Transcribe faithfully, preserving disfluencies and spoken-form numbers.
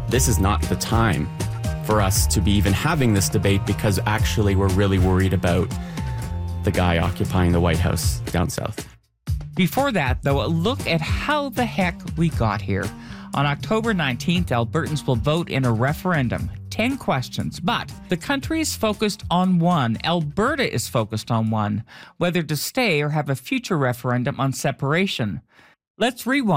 this is not the time for us to be even having this debate, because actually we're really worried about the guy occupying the White House down south. Before that, though, a look at how the heck we got here. On October nineteenth, Albertans will vote in a referendum. Ten questions, but the country is focused on one. Alberta is focused on one, whether to stay or have a future referendum on separation. Let's rewind.